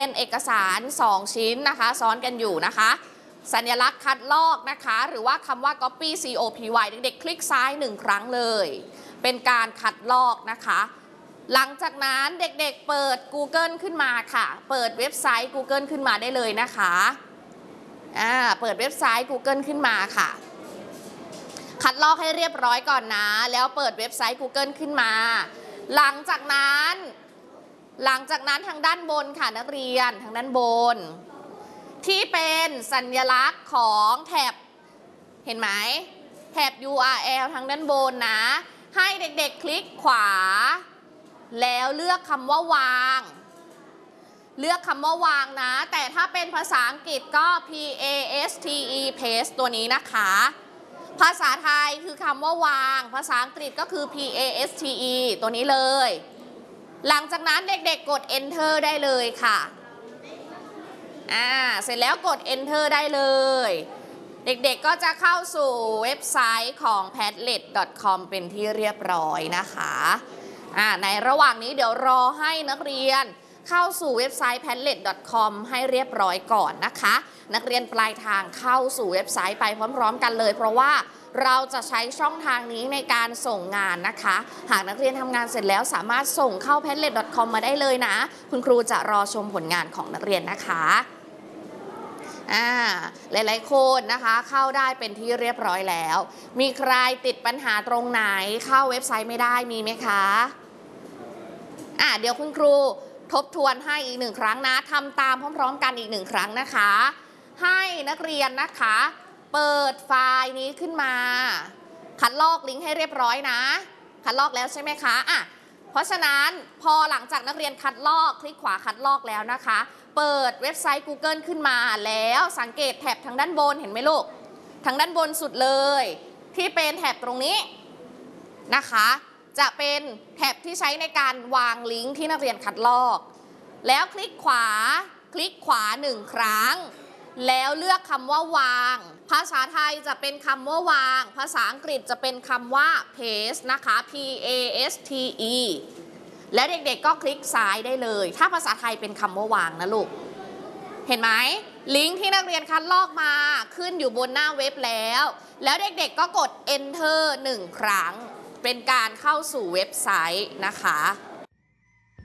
เป็นเอกสาร2ชิ้นนะคะซ้อนกันอยู่นะคะสัญลักษณ์คัดลอกนะคะหรือว่าคำว่า copy copy เด็กๆคลิกซ้าย1ครั้งเลยเป็นการคัดลอกนะคะหลังจากนั้นเด็กๆเปิด Google ขึ้นมาค่ะเปิดเว็บไซต์ Google ขึ้นมาได้เลยนะคะเปิดเว็บไซต์ Google ขึ้นมาค่ะคัดลอกให้เรียบร้อยก่อนนะแล้วเปิดเว็บไซต์ Google ขึ้นมาหลังจากนั้นทางด้านบนค่ะนักเรียนทางด้านบนที่เป็นสัญลักษณ์ของแท็บเห็นไหมแท็บ URL ทางด้านบนนะให้เด็กๆคลิกขวาแล้วเลือกคำว่าวางนะแต่ถ้าเป็นภาษาอังกฤษก็ paste paste ตัวนี้นะคะภาษาไทยคือคำว่าวางภาษาอังกฤษก็คือ paste ตัวนี้เลยหลังจากนั้นเด็กๆกด enter ได้เลยค่ะเสร็จแล้วกด enter ได้เลยเด็กๆก็จะเข้าสู่เว็บไซต์ของ padlet.com เป็นที่เรียบร้อยนะคะในระหว่างนี้เดี๋ยวรอให้นักเรียนเข้าสู่เว็บไซต์ padlet.com ให้เรียบร้อยก่อนนะคะนักเรียนปลายทางเข้าสู่เว็บไซต์ไปพร้อมๆกันเลยเพราะว่าเราจะใช้ช่องทางนี้ในการส่งงานนะคะหากนักเรียนทำงานเสร็จแล้วสามารถส่งเข้า padlet.com มาได้เลยนะคุณครูจะรอชมผลงานของนักเรียนนะคะหลายๆคนนะคะเข้าได้เป็นที่เรียบร้อยแล้วมีใครติดปัญหาตรงไหนเข้าเว็บไซต์ไม่ได้มีไหมคะเดี๋ยวคุณครูทบทวนให้อีก1ครั้งนะทำตามพร้อมๆกันอีก1ครั้งนะคะให้นักเรียนนะคะเปิดไฟล์นี้ขึ้นมาคัดลอกลิงก์ให้เรียบร้อยนะคัดลอกแล้วใช่ไหมคะเพราะฉะนั้นพอหลังจากนักเรียนคัดลอกคลิกขวาคัดลอกแล้วนะคะเปิดเว็บไซต์ Google ขึ้นมาแล้วสังเกตแท็บทางด้านบนเห็นไหมลูกทางด้านบนสุดเลยที่เป็นแท็บตรงนี้นะคะจะเป็นแท็บที่ใช้ในการวางลิงก์ที่นักเรียนคัดลอกแล้วคลิกขวา1ครั้งแล้วเลือกคำว่าวางภาษาไทยจะเป็นคำว่าวางภาษาอังกฤษจะเป็นคำว่า paste นะคะ paste และเด็กๆก็คลิกซ้ายได้เลยถ้าภาษาไทยเป็นคำว่าวางนะลูกเห็นไหมลิงก์ที่นักเรียนคัดลอกมาขึ้นอยู่บนหน้าเว็บแล้วเด็กๆก็กด enter 1ครั้งเป็นการเข้าสู่เว็บไซต์นะคะ